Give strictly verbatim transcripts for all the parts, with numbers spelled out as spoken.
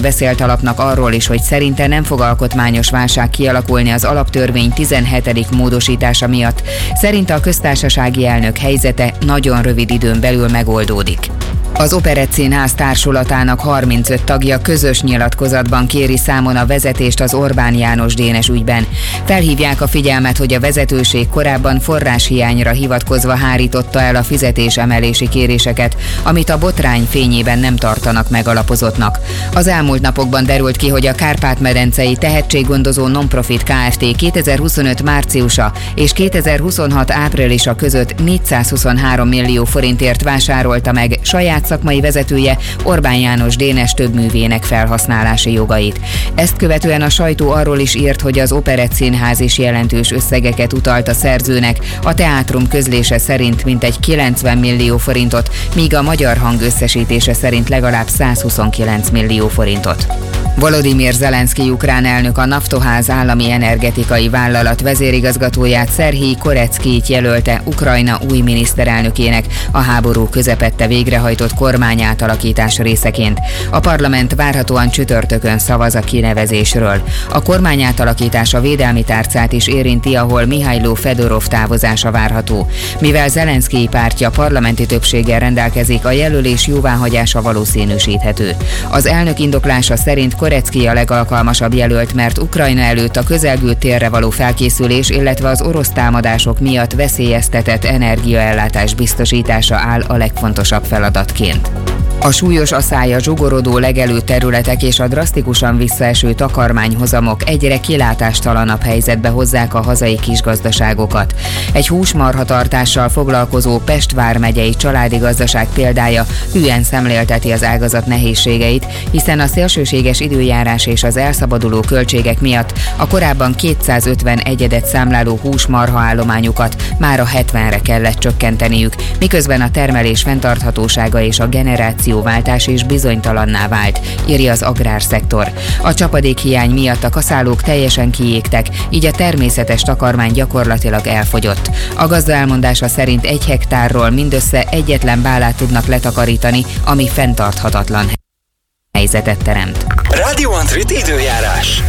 beszélt a lapnak arról is, hogy szerinte nem fog alkotmányos válság kialakulni az alaptörvény tizenhetedik módosítása miatt. Szerinte a köztársasági elnök helyzete nagyon rövid időn belül megoldódik. Az Operettszínház társulatának harmincöt tagja közös nyilatkozatban kéri számon a vezetést az Orbán János Dénes ügyben. Felhívják a figyelmet, hogy a vezetőség korábban forráshiányra hivatkozva hárította el a fizetésemelési kéréseket, amit a botrány fényében nem tartanak megalapozottnak. Az elmúlt napokban derült ki, hogy a Kárpát-medencei tehetséggondozó Nonprofit Kft. kétezer-huszonöt márciusa és kétezer-huszonhat áprilisa között négyszázhuszonhárom millió forintért vásárolta meg saját szakmai vezetője Orbán János Dénes több művének felhasználási jogait. Ezt követően a sajtó arról is írt, hogy az Operettszínház is jelentős összegeket utalt a szerzőnek, a teátrum közlése szerint mintegy kilencven millió forintot, míg a Magyar Hang összesítése szerint legalább százhuszonkilenc millió forintot. Volodymyr Zelenszkij ukrán elnök a Naftoház állami energetikai vállalat vezérigazgatóját, Szerhij Koreckijt jelölte Ukrajna új miniszterelnökének a háború közepette végrehajtott kormányátalakítás részeként. A parlament várhatóan csütörtökön szavaz a kinevezésről. A kormányátalakítás a védelmi tárcát is érinti, ahol Mihajlo Fedorov távozása várható. Mivel Zelenszkij pártja parlamenti többséggel rendelkezik, a jelölés jóváhagyása valószínűsíthető. Az elnök indoklása szerint Koreckij a legalkalmasabb jelölt, mert Ukrajna előtt a közelgő térre való felkészülés, illetve az orosz támadások miatt veszélyeztetett energiaellátás biztosítása áll a legfontosabb feladatként. A súlyos aszály, a zsugorodó legelő területek és a drasztikusan visszaeső takarmányhozamok egyre kilátástalanabb helyzetbe hozzák a hazai kisgazdaságokat. Egy húsmarhatartással foglalkozó Pest vármegyei családi gazdaság példája hűen szemlélteti az ágazat nehézségeit, hiszen a szélsőséges időjárás és az elszabaduló költségek miatt a korábban kétszázötven egyedet számláló húsmarha állományukat mára hetvenre kellett csökkenteniük, miközben a termelés fenntarthatósága és a generáció váltás is bizonytalanná vált, írja az agrárszektor. A csapadékhiány miatt a kaszálók teljesen kiégtek, így a természetes takarmány gyakorlatilag elfogyott. A gazda elmondása szerint egy hektárról mindössze egyetlen bálát tudnak letakarítani, ami fenntarthatatlan helyzetet teremt. Radio Antrit időjárás.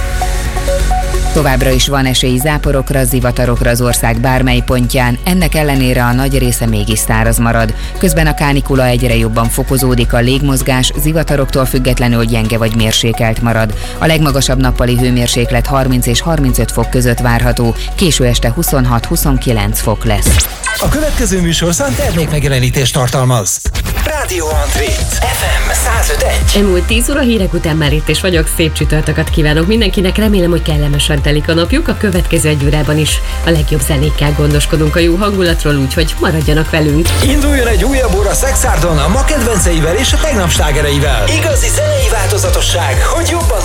Továbbra is van esély záporokra, zivatarokra az ország bármely pontján, ennek ellenére a nagy része mégis száraz marad. Közben a kánikula egyre jobban fokozódik, a légmozgás zivataroktól függetlenül gyenge vagy mérsékelt marad. A legmagasabb nappali hőmérséklet harminc és harmincöt fok között várható, késő este huszonhat-huszonkilenc fok lesz. A következő műsorszám termékmegjelenítést tartalmaz. Radio Antrit ef em száz öt egész egy. Elmúlt tíz óra hírek után már itt is vagyok, szép csütörtöket kívánok mindenkinek, remélem, hogy kellemesen telik a napjuk, a következő egy órában is a legjobb zenékkel gondoskodunk a jó hangulatról, úgyhogy maradjanak velünk. Induljon egy újabb óra Szexárdon a ma kedvenceivel és a tegnap slágereivel. Igazi zenei változatosság, hogy jobban